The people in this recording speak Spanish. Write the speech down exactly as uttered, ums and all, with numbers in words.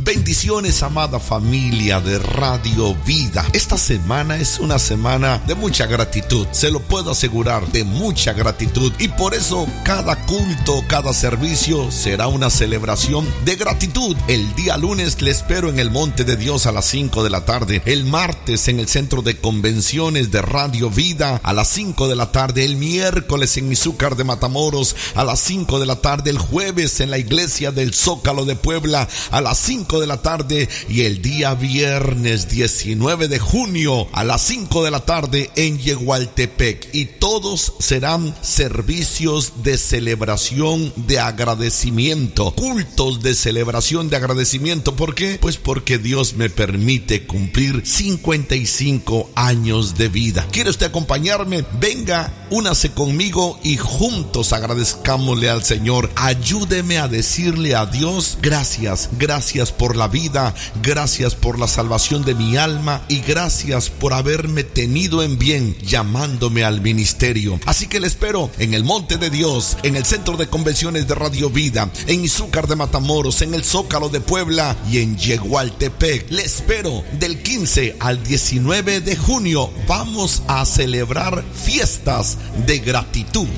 Bendiciones, amada familia de Radio Vida. Esta semana es una semana de mucha gratitud, se lo puedo asegurar, de mucha gratitud. Y por eso cada culto, cada servicio será una celebración de gratitud. El día lunes le espero en el Monte de Dios a las cinco de la tarde. El martes en el Centro de Convenciones de Radio Vida a las cinco de la tarde. El miércoles en Izúcar de Matamoros a las cinco de la tarde. El jueves en la iglesia del Zócalo de Puebla a las cinco de la tarde. Y el día viernes diecinueve de junio a las cinco de la tarde en Yegualtepec. Y todos serán servicios de celebración de agradecimiento, cultos de celebración de agradecimiento. ¿Por qué? Pues porque Dios me permite cumplir cincuenta y cinco años de vida. ¿Quiere usted acompañarme? Venga, únase conmigo y juntos agradezcámosle al Señor. Ayúdeme a decirle a Dios: gracias, gracias por la vida, gracias por la salvación de mi alma y gracias por haberme tenido en bien, llamándome al ministerio. Así que le espero en el Monte de Dios, en el Centro de Convenciones de Radio Vida, en Izúcar de Matamoros, en el Zócalo de Puebla y en Yegualtepec. Le espero del quince al diecinueve de junio. Vamos a celebrar fiestas de gratitud.